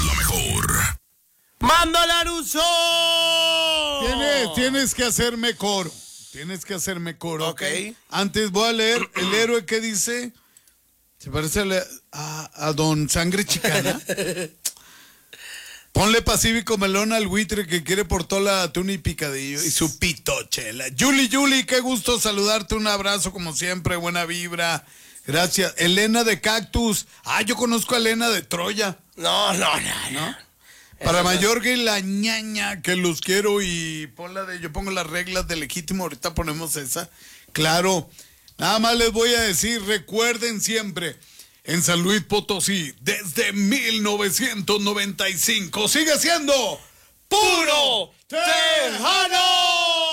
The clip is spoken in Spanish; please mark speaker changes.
Speaker 1: la mejor.
Speaker 2: ¡Mándale a Aruso!
Speaker 3: Tienes que hacerme coro.
Speaker 2: Ok.
Speaker 3: Antes voy a leer el héroe que dice. Se parece a Don Sangre Chicana. Ponle Pacífico Melón al buitre que quiere por toda la tuna y picadillo y su pitochela. Yuli, qué gusto saludarte. Un abrazo como siempre, buena vibra. Gracias. Elena de Cactus. Yo conozco a Elena de Troya.
Speaker 2: No.
Speaker 3: Para Mayorga y la ñaña, que los quiero, y yo pongo las reglas de legítimo, ahorita ponemos esa. Claro, nada más les voy a decir, recuerden siempre, en San Luis Potosí, desde 1995, sigue siendo puro tejano.